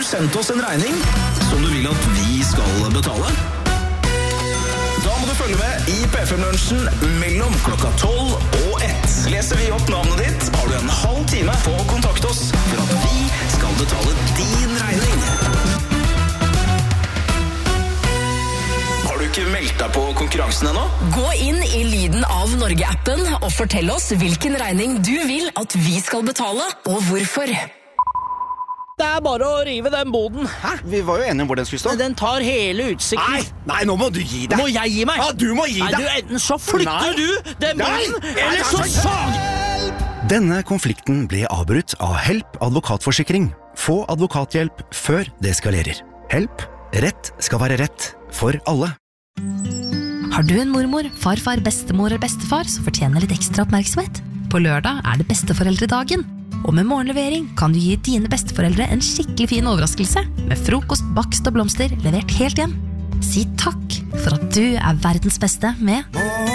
sendt oss en regning som du vil at vi skal betale? Da må du følge med i P5-lunsjen mellom klokka 12 og 1. Leser vi opp navnet ditt, har du en halv time på å kontakte oss for at vi skal betale din regning. Har du ikke meldt deg på konkurransen ennå? Gå inn i Lyden av Norge-appen og fortell oss hvilken regning du vil at vi skal betale, og hvorfor. Det bare å rive den boden. Hæ? Vi var jo enige om hvor den skulle stå. Den tar hele utsikten. Nei, nå må du gi deg. Må jeg gi meg? Ja, du må gi deg. Nei, enten så flytter du den boden, eller så sag! Denne konflikten ble avbrutt av Help advokatforsikring. Få advokathjelp før det eskalerer. Help. Rett skal være rett for alle. Har du en mormor, farfar, bestemor eller bestefar som fortjener litt ekstra oppmerksomhet? På lørdag det besteforeldredagen. Og med morgenlevering kan du gi dine besteforeldre en skikkelig fin overraskelse med frokost, bakst og blomster levert helt hjem. Si takk for at du verdens beste med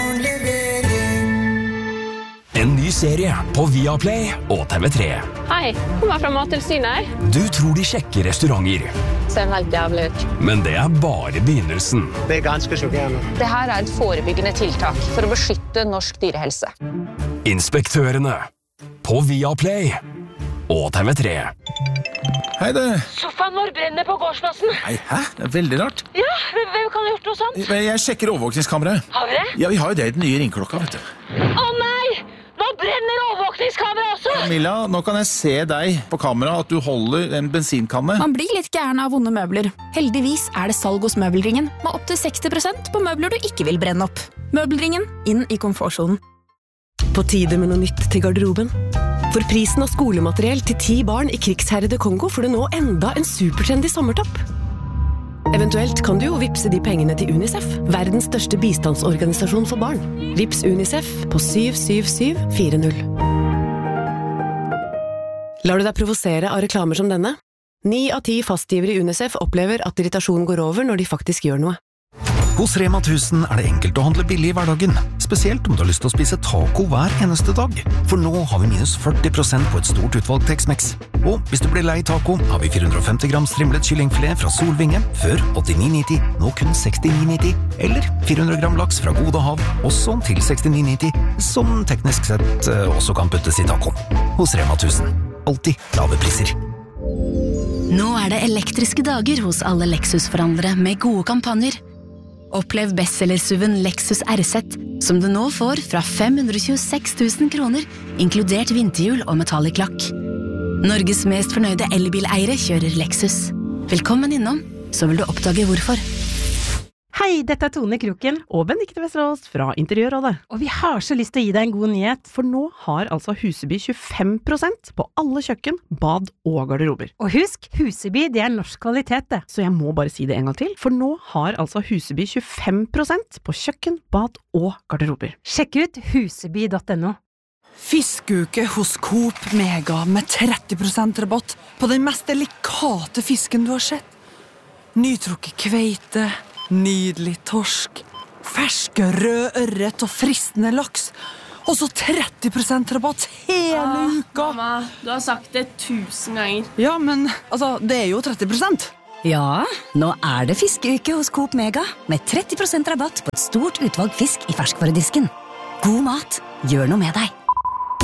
En ny serie på Viaplay og TV3. Hei, kommer fra Mattilsynet. Du tror de sjekker restauranter, Ser helt jævlig ut. men det bare begynnelsen. Det ganske sjokkerende. Det her et forebyggende tiltak for å beskytte norsk dyrehelse. Inspektørene på Viaplay og TV3. Hei det. Sofaen vår brenner på gårdsplassen. Nei, hæ? Det veldig rart. Ja, hvem kan ha gjort noe sånt? Jeg sjekker overvåkningskameraet. Har vi det? Ja, vi har jo det i den nye ringklokka, vet du. Å nei! Nå brenner overvåkningskamera også! Camilla, nå kan jeg se deg på kamera at du holder en bensinkanne. Man blir litt gæren av vonde møbler. Heldigvis det salg hos Møbelringen, med opp til 60% på møbler du ikke vil brenne opp. Møbelringen, inn i komfortsonen. På tide med noe nytt til garderoben. For prisen av skolemateriell til 10 barn i krigsherrede Kongo får du nå enda en supertrendy sommertopp. Eventuelt kan du jo vipse de pengene til UNICEF, verdens største bistandsorganisasjon for barn. Vips UNICEF på 77740. Lar du deg provosere av reklamer som denne? 9 av 10 fastgivere i UNICEF opplever at irritasjonen går over når de faktisk gjør noe. Hos Rema 1000 det enkelt å handle billig i hverdagen, spesielt om du har lyst til å spise taco hver eneste dag. For nå har vi minus 40% på et stort utvalg Tex-Mex. Og hvis du blir lei taco, har vi 450 gram strimlet kyllingfilet fra Solvinge, før 89,90, nå kun 69,90. Eller 400 gram laks fra Gode Hav, også til 69,90, som teknisk sett også kan puttes i taco. Hos Rema 1000. Alltid lave priser. Nå det elektriske dager hos alle Lexus-forhandlere med gode kampanjer. Opplev bestsellersuven Lexus RZ, som du nå får fra 526 000 kroner, inkludert vinterhjul og metallic lakk. Norges mest fornøyde elbileiere kjører Lexus. Velkommen innom, så vil du oppdage hvorfor. Hei, dette Tone Kroken og Benedikte Vesterås fra Interiørrådet. Og vi har så lyst til å gi deg en god nyhet, for nå har altså Huseby 25% på alle kjøkken, bad og garderober. Og husk, Huseby det norsk kvalitet det. Så jeg må bare si det en gang til, for nå har altså Huseby 25% på kjøkken, bad og garderober. Sjekk ut huseby.no. Fiskeuke hos Coop Mega med 30% rabatt på den mest delikate fisken du har sett. Nytrukket kveite, nydelig torsk, ferske rød ørret og fristende laks. Og så 30% rabatt hele uka. Mamma, du har sagt det 1000 ganger. Ja, men altså, det jo 30%. Ja, nå det fiskeuke hos Coop Mega med 30% rabatt på et stort utvalg fisk i ferskvaredisken. God mat, gjør noe med deg.